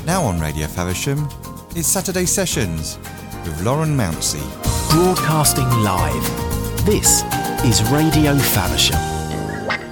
Now on Radio Faversham, it's Saturday Sessions with Lauren Mounsey. Broadcasting live. This is Radio Faversham.